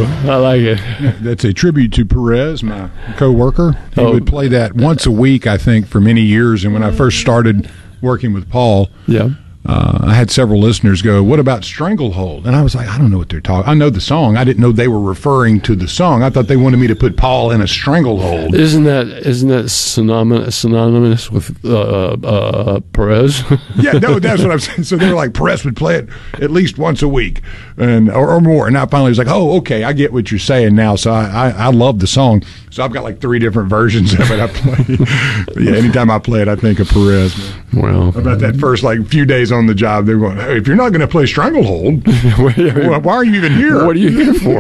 I like it. That's a tribute to Perez, my co-worker. He would play that once a week, I think, for many years. And when I first started working with Paul, I had several listeners go, "What about Stranglehold?" And I was like, I don't know what they're talking. I know the song. I didn't know they were referring to the song. I thought they wanted me to put Paul in a stranglehold. Isn't that synonymous with Perez? Yeah, no, that's what I'm saying. So they were like, Perez would play it at least once a week, and or more. And I finally was like, oh, okay, I get what you're saying now. So I love the song. So I've got like 3 different versions of it I play. Yeah, anytime I play it, I think of Perez. Well, about that first few days on the job, they're going, hey, if you're not going to play Stranglehold, why are you even here? What are you here for?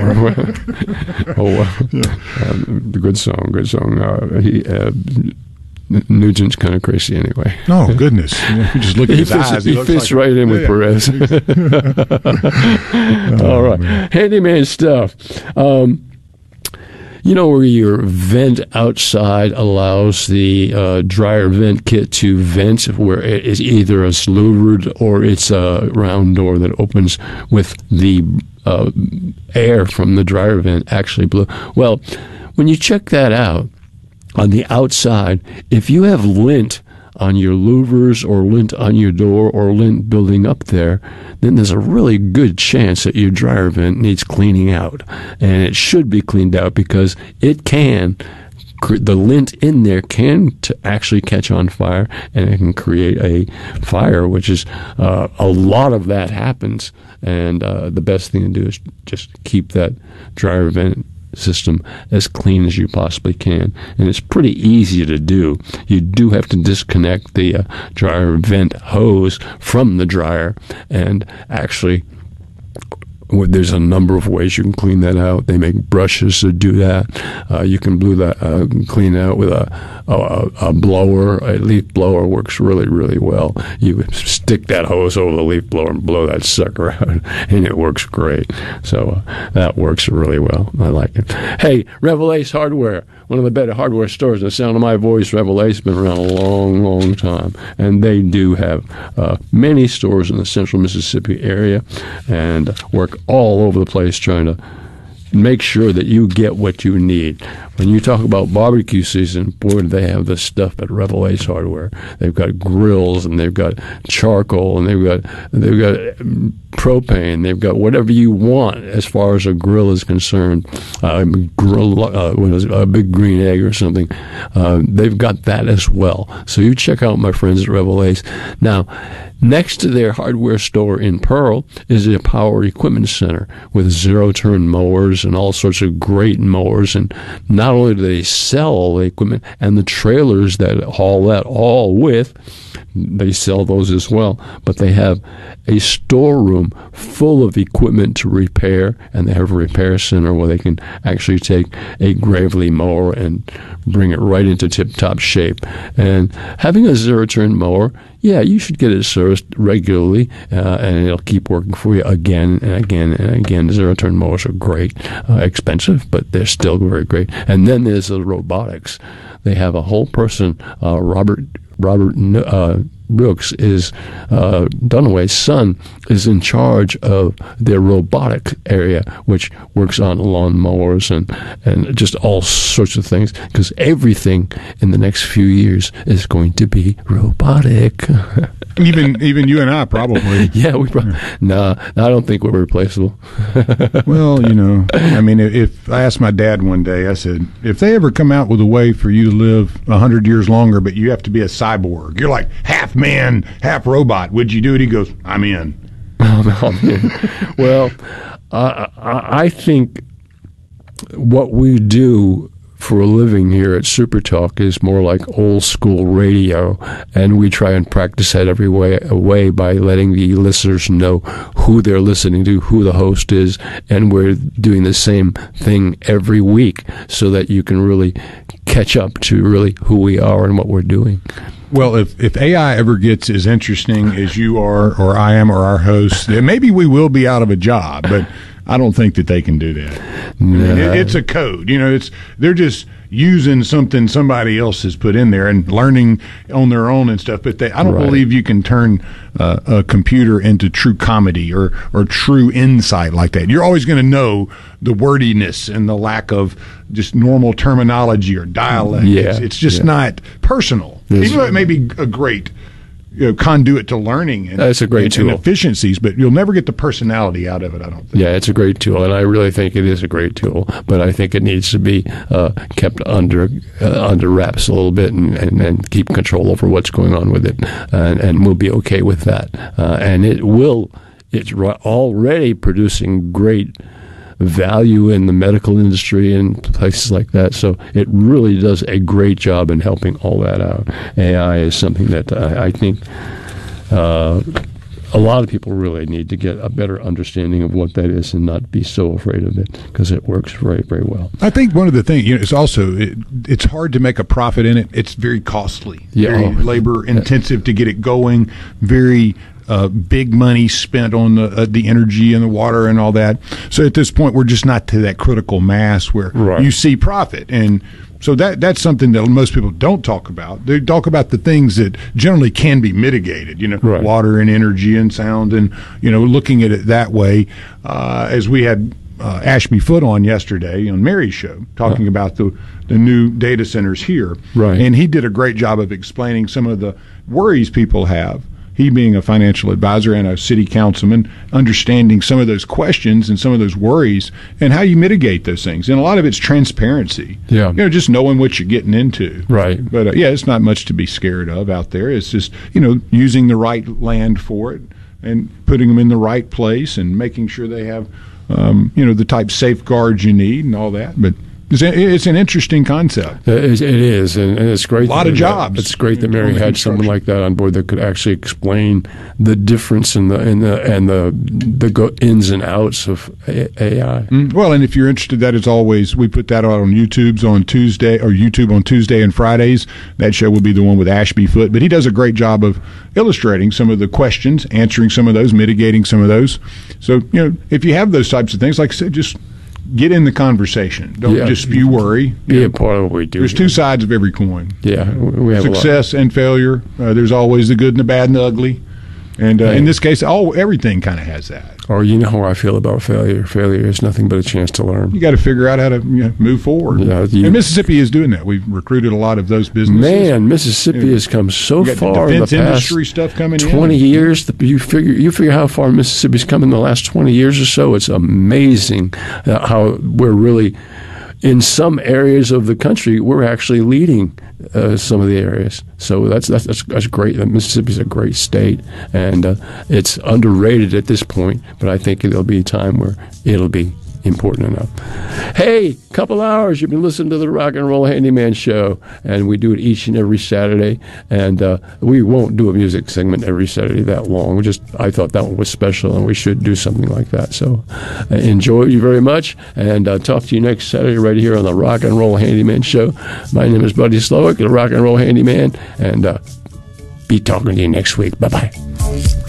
Good song. Nugent's kind of crazy anyway. Oh, goodness. You just look at his eyes. He fits right in with Perez. All right. Man. Handyman stuff. Where your vent outside allows the dryer vent kit to vent, where it is either a louvered or it's a round door that opens with the air from the dryer vent actually blow. Well, when you check that out, on the outside, if you have lint on your louvers or lint on your door or lint building up there, then there's a really good chance that your dryer vent needs cleaning out. And it should be cleaned out because the lint in there can actually catch on fire, and it can create a fire, which is a lot of that happens. And the best thing to do is just keep that dryer vent system as clean as you possibly can, and it's pretty easy to do. You do have to disconnect the dryer vent hose from the dryer, and actually there's a number of ways you can clean that out. They make brushes to do that. You can clean it out with a blower. A leaf blower works really, really well. You stick that hose over the leaf blower and blow that sucker out, and it works great. So that works really well. I like it. Hey, Revel Ace Hardware, one of the better hardware stores. The sound of my voice, Revel Ace, has been around a long, long time, and they do have many stores in the central Mississippi area and work all over the place trying to make sure that you get what you need. When you talk about barbecue season, boy, do they have the stuff at Revel Ace Hardware. They've got grills, and they've got charcoal, and they've got propane. They've got whatever you want as far as a grill is concerned. A big green egg or something. They've got that as well. So you check out my friends at Revel Ace. Now, next to their hardware store in Pearl is a power equipment center with zero-turn mowers and all sorts of great mowers. And not only do they sell all the equipment and the trailers that haul that all with, they sell those as well. But they have a storeroom full of equipment to repair, and they have a repair center where they can actually take a Gravely mower and bring it right into tip-top shape. And having a zero-turn mower, yeah, you should get it serviced regularly, and it'll keep working for you again and again and again. Zero-turn mowers are great, expensive, but they're still very great. And then there's the robotics. They have a whole person, Robert Brooks is Dunaway's son is in charge of their robotic area, which works on lawn mowers and just all sorts of things, because everything in the next few years is going to be robotic. Even you and I probably. Yeah, no, I don't think we're replaceable. Well, I mean, if I asked my dad one day, I said, if they ever come out with a way for you to live 100 years longer, but you have to be a cyborg, you're like half man, half robot, would you do it? He goes, I'm in. Well, I think what we do for a living here at Super Talk is more like old school radio, and we try and practice that every way by letting the listeners know who they're listening to, who the host is, and we're doing the same thing every week so that you can really catch up to really who we are and what we're doing. Well, if AI ever gets as interesting as you are or I am or our hosts, then maybe we will be out of a job. But I don't think that they can do that. No. I mean, it's a code. They're just using something somebody else has put in there and learning on their own and stuff. But I don't believe you can turn a computer into true comedy or true insight like that. You're always going to know the wordiness and the lack of just normal terminology or dialect. Yeah. It's just not personal. Even though it may be a great conduit to learning and, that's a great tool. And efficiencies, but you'll never get the personality out of it, I don't think. Yeah, it's a great tool, and I really think it is a great tool, but I think it needs to be kept under wraps a little bit and keep control over what's going on with it, and we'll be okay with that. And it's already producing great value in the medical industry and places like that. So it really does a great job in helping all that out. AI is something that I think a lot of people really need to get a better understanding of what that is and not be so afraid of it, because it works very, very well. I think one of the things, it's also, it's hard to make a profit in it. It's very costly, very labor intensive to get it going, very big money spent on the energy and the water and all that. So at this point, we're just not to that critical mass where you see profit. And so that's something that most people don't talk about. They talk about the things that generally can be mitigated, water and energy and sound, and, looking at it that way. As we had Ashby Foote on yesterday on Mary's show, talking about the new data centers here. Right. And he did a great job of explaining some of the worries people have. He being a financial advisor and a city councilman, understanding some of those questions and some of those worries and how you mitigate those things. And a lot of it's transparency. Yeah. Just knowing what you're getting into. Right. But, it's not much to be scared of out there. It's just, using the right land for it and putting them in the right place and making sure they have, the type safeguards you need and all that. But it's an interesting concept. It is, and it's great. A lot of jobs. It's great that Mary had someone like that on board that could actually explain the difference in the ins and outs of AI. Well, and if you're interested, that is always, we put that out on YouTube on Tuesday and Fridays. That show will be the one with Ashby Foote, but he does a great job of illustrating some of the questions, answering some of those, mitigating some of those. So, if you have those types of things, like I said, just get in the conversation. Don't just spew worry. Be a part of what we do. There's two sides of every coin. Yeah, we have success and failure. There's always the good and the bad and the ugly. And in this case, everything kind of has that. Or how I feel about failure. Failure is nothing but a chance to learn. You got to figure out how to move forward. Yeah, and Mississippi is doing that. We've recruited a lot of those businesses. Man, Mississippi has come so far in the past industry stuff coming 20 years. You figure how far Mississippi's come in the last 20 years or so. It's amazing how we're really, in some areas of the country, we're actually leading some of the areas. So that's great. Mississippi's a great state, and it's underrated at this point. But I think there'll be a time where it'll be important enough. Hey, couple hours. You've been listening to the Rock and Roll Handyman Show, and we do it each and every Saturday. And we won't do a music segment every Saturday that long. I thought that one was special, and we should do something like that. So enjoy you very much, and talk to you next Saturday right here on the Rock and Roll Handyman Show. My name is Buddy Slowick, the Rock and Roll Handyman, and be talking to you next week. Bye-bye.